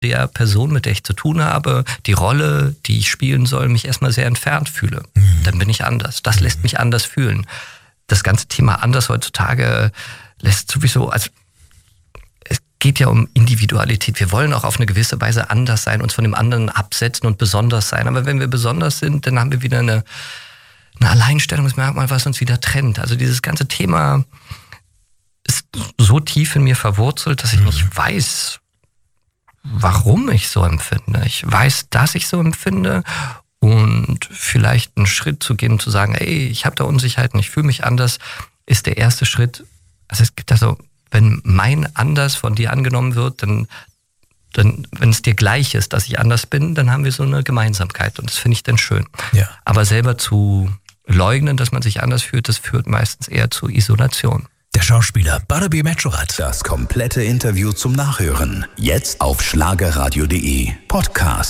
der Person, mit der ich zu tun habe, die Rolle, die ich spielen soll, mich erstmal sehr entfernt fühle. Dann bin ich anders. Das lässt mich anders fühlen. Das ganze Thema anders heutzutage lässt sowieso, also es geht ja um Individualität. Wir wollen auch auf eine gewisse Weise anders sein, uns von dem anderen absetzen und besonders sein. Aber wenn wir besonders sind, dann haben wir wieder eine Alleinstellungsmerkmal, was uns wieder trennt. Also dieses ganze Thema ist so tief in mir verwurzelt, dass ich nicht weiß, warum ich so empfinde. Ich weiß, dass ich so empfinde und vielleicht einen Schritt zu gehen, zu sagen, ey, ich habe da Unsicherheiten, ich fühle mich anders, ist der erste Schritt. Also es gibt also, wenn mein Anders von dir angenommen wird, dann wenn es dir gleich ist, dass ich anders bin, dann haben wir so eine Gemeinsamkeit und das finde ich dann schön. Ja. Aber selber zu leugnen, dass man sich anders fühlt, das führt meistens eher zu Isolation. Der Schauspieler Barnaby Metzscherath. Das komplette Interview zum Nachhören. Jetzt auf schlagerradio.de Podcast.